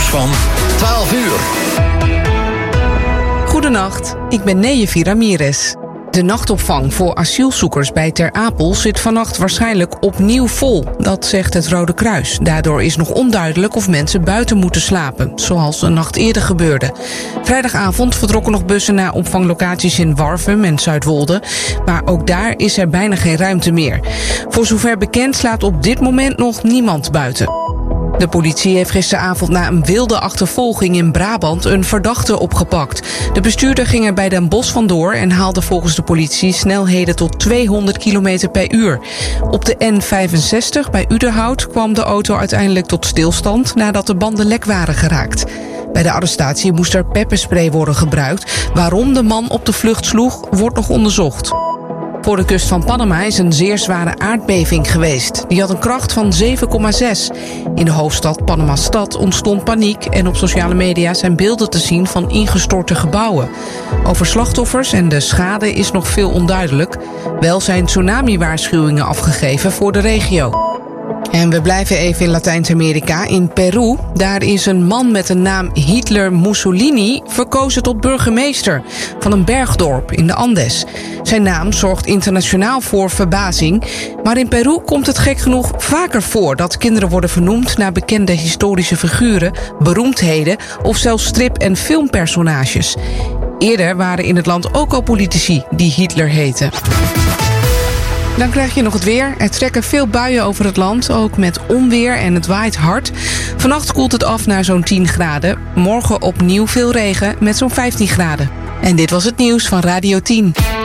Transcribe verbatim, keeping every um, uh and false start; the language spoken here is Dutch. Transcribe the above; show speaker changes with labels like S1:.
S1: van twaalf uur.
S2: Goedenacht, ik ben Neejevi Ramirez. De nachtopvang voor asielzoekers bij Ter Apel zit vannacht waarschijnlijk opnieuw vol. Dat zegt het Rode Kruis. Daardoor is nog onduidelijk of mensen buiten moeten slapen, zoals een nacht eerder gebeurde. Vrijdagavond vertrokken nog bussen naar opvanglocaties in Warffum en Zuidwolde. Maar ook daar is er bijna geen ruimte meer. Voor zover bekend slaat op dit moment nog niemand buiten. De politie heeft gisteravond na een wilde achtervolging in Brabant een verdachte opgepakt. De bestuurder ging er bij Den Bosch vandoor en haalde volgens de politie snelheden tot tweehonderd kilometer per uur. Op de N vijfenzestig bij Udenhout kwam de auto uiteindelijk tot stilstand nadat de banden lek waren geraakt. Bij de arrestatie moest er pepperspray worden gebruikt. Waarom de man op de vlucht sloeg, wordt nog onderzocht. Voor de kust van Panama is een zeer zware aardbeving geweest. Die had een kracht van zeven komma zes. In de hoofdstad Panama-stad ontstond paniek en op sociale media zijn beelden te zien van ingestorte gebouwen. Over slachtoffers en de schade is nog veel onduidelijk. Wel zijn tsunami-waarschuwingen afgegeven voor de regio. En we blijven even in Latijns-Amerika, in Peru. Daar is een man met de naam Hitler Mussolini verkozen tot burgemeester van een bergdorp in de Andes. Zijn naam zorgt internationaal voor verbazing. Maar in Peru komt het gek genoeg vaker voor dat kinderen worden vernoemd naar bekende historische figuren, beroemdheden of zelfs strip- en filmpersonages. Eerder waren in het land ook al politici die Hitler heten. Dan krijg je nog het weer. Er trekken veel buien over het land, ook met onweer en het waait hard. Vannacht koelt het af naar zo'n tien graden. Morgen opnieuw veel regen met zo'n vijftien graden. En dit was het nieuws van Radio tien.